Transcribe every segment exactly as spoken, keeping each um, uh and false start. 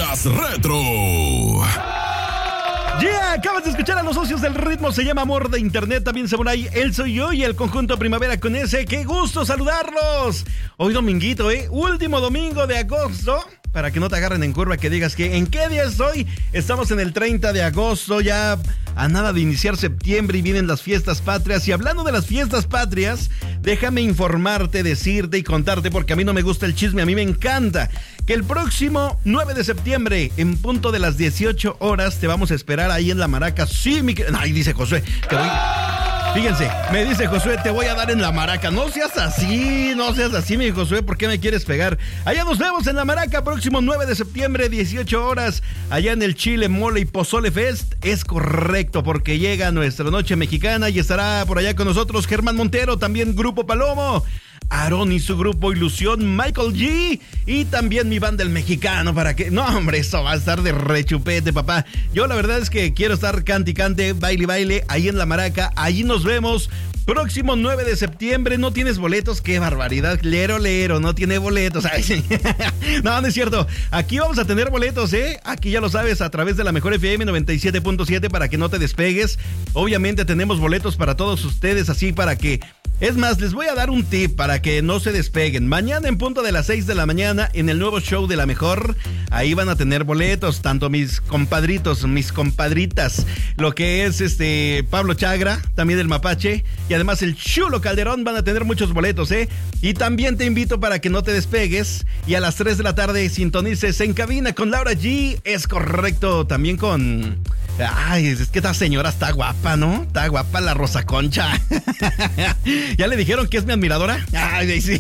Rolas Retro. Yeah, acabas de escuchar a los socios del ritmo, se llama Amor de Internet, también Samurai, él soy yo y el conjunto Primavera con ese. ¡Qué gusto saludarlos! Hoy dominguito, ¿eh? Último domingo de agosto. Para que no te agarren en curva, que digas que ¿en qué día estoy? Estamos en el treinta de agosto, ya a nada de iniciar septiembre y vienen las fiestas patrias. Y hablando de las fiestas patrias, déjame informarte, decirte y contarte, porque a mí no me gusta el chisme, a mí me encanta, que el próximo nueve de septiembre, en punto de las dieciocho horas, te vamos a esperar ahí en La Maraca. Sí, mi... Ay, dice Josué, te voy... Fíjense, me dice Josué, te voy a dar en La Maraca. No seas así, no seas así, mi Josué, ¿por qué me quieres pegar? Allá nos vemos en La Maraca, próximo nueve de septiembre, dieciocho horas, allá en el Chile Mole y Pozole Fest. Es correcto, porque llega nuestra noche mexicana y estará por allá con nosotros Germán Montero, también Grupo Palomo, Aarón y su grupo Ilusión, Michael G y también mi banda El Mexicano, para que... No, hombre, eso va a estar de rechupete, papá. Yo la verdad es que quiero estar cante y cante, baile y baile, ahí en La Maraca, allí nos vemos. Próximo nueve de septiembre, ¿no tienes boletos? ¡Qué barbaridad! Lero, lero, no tiene boletos. Ay, sí. No, no es cierto. Aquí vamos a tener boletos, ¿eh? Aquí ya lo sabes, a través de la Mejor F M noventa y siete punto siete, para que no te despegues. Obviamente tenemos boletos para todos ustedes, así para que... Es más, les voy a dar un tip para que no se despeguen. Mañana en punto de las seis de la mañana, en el nuevo show de La Mejor, ahí van a tener boletos, tanto mis compadritos, mis compadritas, lo que es este Pablo Chagra, también el Mapache, y además el Chulo Calderón van a tener muchos boletos, ¿eh? Y también te invito para que no te despegues y a las tres de la tarde sintonices En Cabina con Laura G. Es correcto, también con... Ay, es que esta señora está guapa, ¿no? Está guapa la Rosa Concha. ¿Ya le dijeron que es mi admiradora? Ay, sí.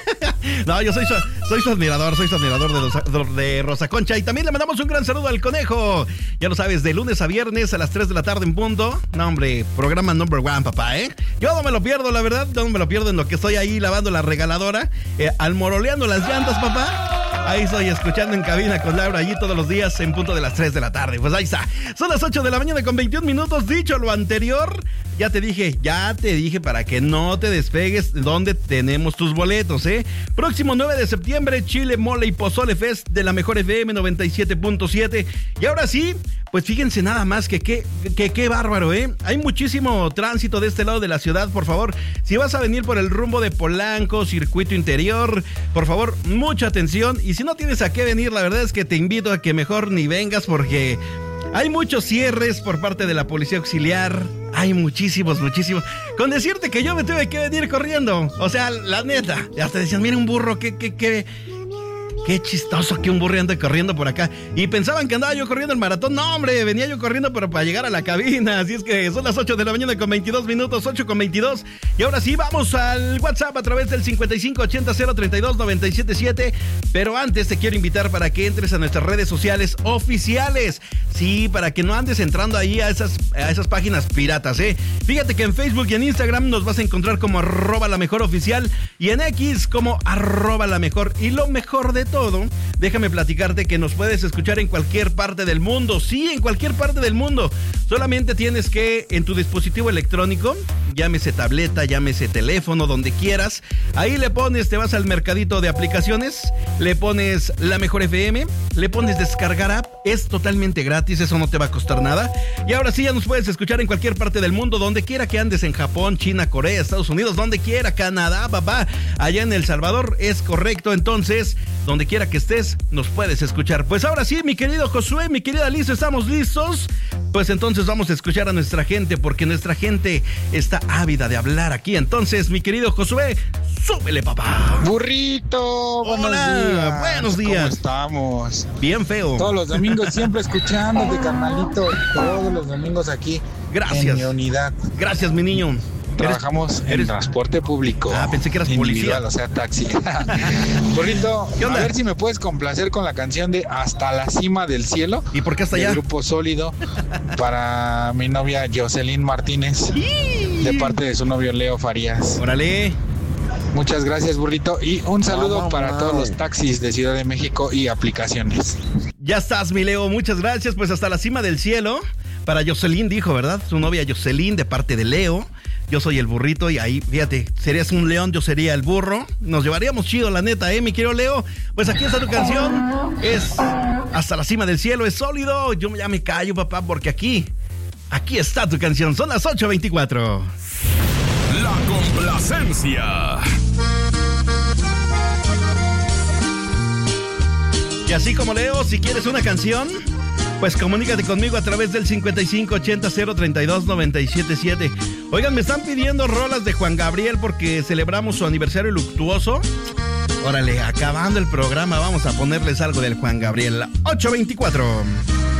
No, yo soy su, soy su admirador, soy su admirador de, los, de Rosa Concha. Y también le mandamos un gran saludo al Conejo. Ya lo sabes, de lunes a viernes a las tres de la tarde en punto. No, hombre, programa number one, papá, ¿eh? Yo no me lo pierdo, la verdad, no me lo pierdo en lo que estoy ahí lavando la regaladora, eh, almoroleando las llantas, papá. Ahí estoy escuchando En Cabina con Laura allí todos los días en punto de las tres de la tarde. Pues ahí está. Son las ocho de la mañana con veintiún minutos. Dicho lo anterior, ya te dije, ya te dije para que no te despegues donde tenemos tus boletos, ¿eh? Próximo nueve de septiembre, Chile Mole y Pozole Fest de la Mejor F M noventa y siete punto siete. Y ahora sí, pues fíjense nada más que qué que, que bárbaro, ¿eh? Hay muchísimo tránsito de este lado de la ciudad, por favor. Si vas a venir por el rumbo de Polanco, Circuito Interior, por favor, mucha atención. Y si no tienes a qué venir, la verdad es que te invito a que mejor ni vengas, porque hay muchos cierres por parte de la Policía Auxiliar. Hay muchísimos, muchísimos. Con decirte que yo me tuve que venir corriendo. O sea, la neta. Hasta decían, mira un burro, que, que, que... Qué chistoso que un burro ande corriendo por acá. Y pensaban que andaba yo corriendo el maratón. No, hombre, venía yo corriendo pero para llegar a la cabina. Así es que son las ocho de la mañana con veintidós minutos, ocho con veintidós. Y ahora sí, vamos al WhatsApp a través del cincuenta y cinco ochenta cero treinta y dos noventa y siete siete. Pero antes te quiero invitar para que entres a nuestras redes sociales oficiales. Sí, para que no andes entrando ahí a esas, a esas páginas piratas, ¿eh? Fíjate que en Facebook y en Instagram nos vas a encontrar como arroba la mejor oficial y en X como arroba la mejor. Y lo mejor de todo, déjame platicarte que nos puedes escuchar en cualquier parte del mundo. Sí, en cualquier parte del mundo. Solamente tienes que, en tu dispositivo electrónico, llámese tableta, llámese teléfono, donde quieras, ahí le pones, te vas al mercadito de aplicaciones, le pones La Mejor F M, le pones descargar app, es totalmente gratis, eso no te va a costar nada. Y ahora sí, ya nos puedes escuchar en cualquier parte del mundo, donde quiera que andes, en Japón, China, Corea, Estados Unidos, donde quiera, Canadá, papá, allá en El Salvador, es correcto. Entonces, donde quiera que estés, nos puedes escuchar. Pues ahora sí, mi querido Josué, mi querida Liz, ¿estamos listos? Pues entonces vamos a escuchar a nuestra gente, porque nuestra gente está ávida de hablar aquí. Entonces, mi querido Josué, súbele, papá. Burrito, buenos Hola, días. buenos días. ¿Cómo estamos? Bien feo. Todos los domingos siempre escuchándote, carnalito. Todos los domingos aquí. Gracias. En mi unidad. Gracias, mi niño. Trabajamos ¿Eres? en transporte público. Ah, pensé que eras individual, policía. O sea, taxi. Burrito, ¿Qué onda? a ver si me puedes complacer con la canción de Hasta la Cima del Cielo. ¿Y por qué hasta del allá? Grupo Sólido para mi novia Jocelyn Martínez, de parte de su novio Leo Farías. Órale. Muchas gracias, burrito, y un saludo Vamos, para vamos. todos los taxis de Ciudad de México y aplicaciones. Ya estás, mi Leo, muchas gracias. Pues hasta la cima del cielo. Para Jocelyn dijo, ¿verdad? Su novia Jocelyn, de parte de Leo. Yo soy el burrito y ahí, fíjate, serías un león, yo sería el burro. Nos llevaríamos chido, la neta, ¿eh, mi querido Leo? Pues aquí está tu canción. Es Hasta la cima del cielo es sólido. Yo ya me callo, papá, porque aquí, aquí está tu canción. Son las ocho veinticuatro. La complacencia. Y así como Leo, si quieres una canción, pues comunícate conmigo a través del cincuenta y cinco ochenta cero treinta y dos noventa y siete siete. Oigan, me están pidiendo rolas de Juan Gabriel porque celebramos su aniversario luctuoso. Órale, acabando el programa, vamos a ponerles algo del Juan Gabriel. ocho veinticuatro.